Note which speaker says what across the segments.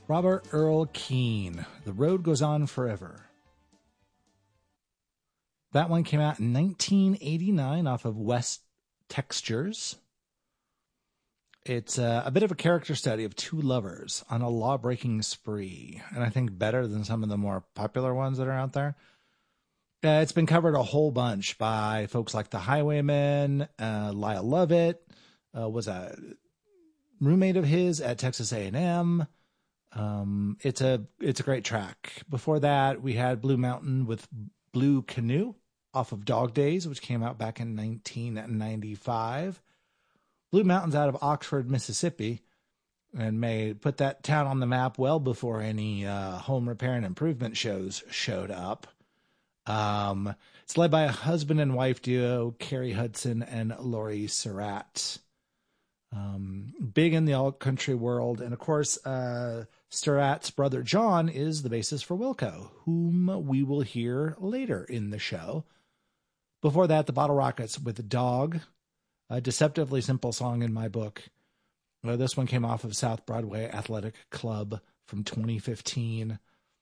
Speaker 1: Robert Earl Keen, The Road Goes On Forever. That one came out in 1989 off of West Textures. It's a bit of a character study of two lovers on a law-breaking spree, and I think better than some of the more popular ones that are out there. It's been covered a whole bunch by folks like the Highwaymen. Lyle Lovett was a roommate of his at Texas A&M. It's a great track. Before that, we had Blue Mountain with Blue Canoe off of Dog Days, which came out back in 1995. Blue Mountain's out of Oxford, Mississippi, and may put that town on the map well before any home repair and improvement shows showed up. It's led by a husband and wife duo, Carrie Hudson and Laurie Surratt. Big in the alt country world. And of course, Surratt's brother John is the bassist for Wilco, whom we will hear later in the show. Before that, the Bottle Rockets with Dog, a deceptively simple song in my book. This one came off of South Broadway Athletic Club from 2015.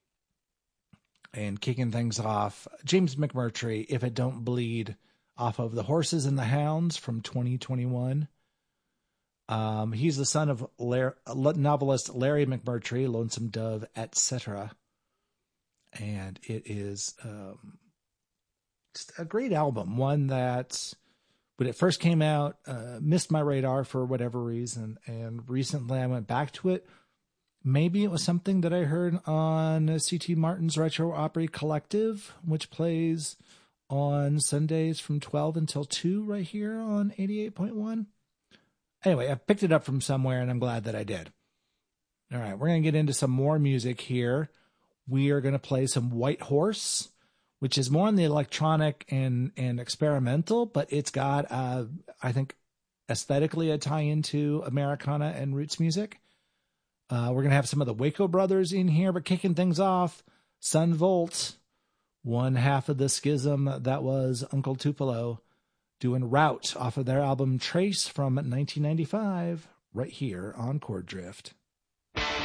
Speaker 1: And kicking things off, James McMurtry, If It Don't Bleed, off of The Horses and the Hounds from 2021. He's the son of novelist Larry McMurtry, Lonesome Dove, etc. And it is just a great album, one that, when it first came out, missed my radar for whatever reason. And recently I went back to it. Maybe it was something that I heard on C.T. Martin's Retro Opry Collective, which plays on Sundays from 12 until 2 right here on 88.1. Anyway, I picked it up from somewhere, and I'm glad that I did. All right, we're going to get into some more music here. We are going to play some White Horse, which is more on the electronic and experimental, but it's got, I think, aesthetically a tie into Americana and roots music. We're going to have some of the Waco brothers in here, but kicking things off, Son Volt, one half of the schism that was Uncle Tupelo, doing Route off of their album Trace from 1995, right here on Chord Drift.